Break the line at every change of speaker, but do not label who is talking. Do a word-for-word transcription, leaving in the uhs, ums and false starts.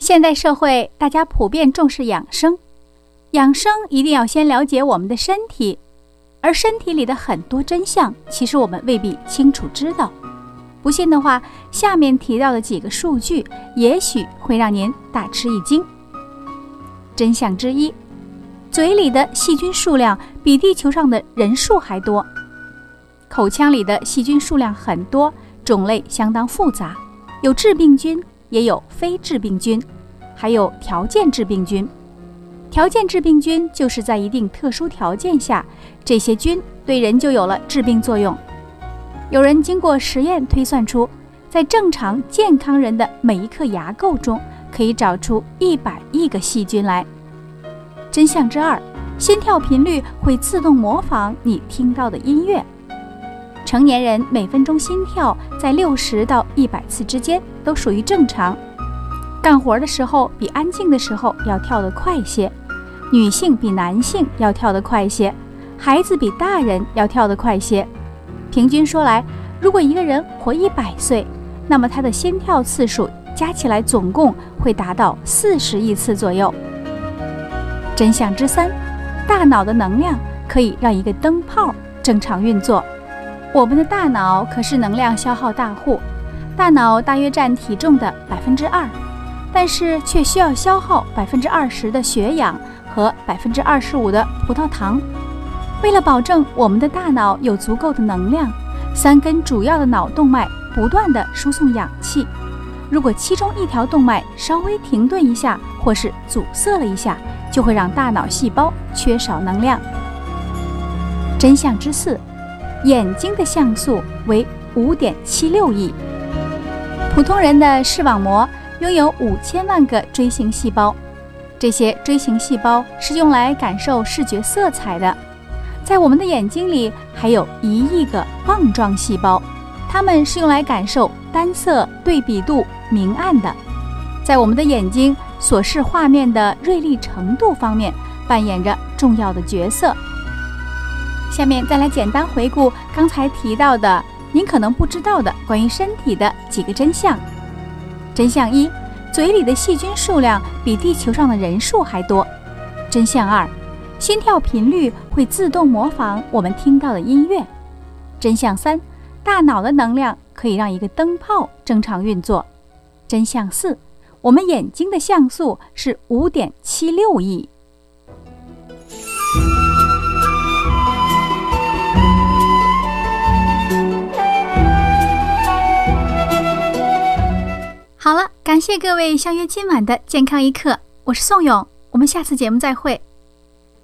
现代社会，大家普遍重视养生，养生一定要先了解我们的身体，而身体里的很多真相，其实我们未必清楚知道。不信的话，下面提到的几个数据，也许会让您大吃一惊。真相之一，嘴里的细菌数量比地球上的人数还多。口腔里的细菌数量很多，种类相当复杂，有致病菌，也有非致病菌，还有条件致病菌。条件致病菌就是在一定特殊条件下，这些菌对人就有了致病作用。有人经过实验推算出，在正常健康人的每一颗牙垢中，可以找出一百亿个细菌来。真相之二，心跳频率会自动模仿你听到的音乐。成年人每分钟心跳在六十到一百次之间，都属于正常。干活的时候比安静的时候要跳得快些，女性比男性要跳得快些，孩子比大人要跳得快些。平均说来，如果一个人活一百岁，那么他的心跳次数加起来总共会达到四十亿次左右。真相之三，大脑的能量可以让一个灯泡正常运作。我们的大脑可是能量消耗大户，大脑大约占体重的百分之二，但是却需要消耗百分之二十的血氧和百分之二十五的葡萄糖。为了保证我们的大脑有足够的能量，三根主要的脑动脉不断地输送氧气。如果其中一条动脉稍微停顿一下，或是阻塞了一下，就会让大脑细胞缺少能量。真相之四，眼睛的像素为 五点七六亿。普通人的视网膜拥有五千万个锥形细胞，这些锥形细胞是用来感受视觉色彩的。在我们的眼睛里还有一亿个棒状细胞，它们是用来感受单色、对比度、明暗的，在我们的眼睛所视画面的锐利程度方面扮演着重要的角色。下面再来简单回顾刚才提到的您可能不知道的关于身体的几个真相。真相一，嘴里的细菌数量比地球上的人数还多。真相二，心跳频率会自动模仿我们听到的音乐。真相三，大脑的能量可以让一个灯泡正常运作。真相四，我们眼睛的像素是 五点七六亿。好了，感谢各位相约今晚的健康一刻，我是宋勇，我们下次节目再会。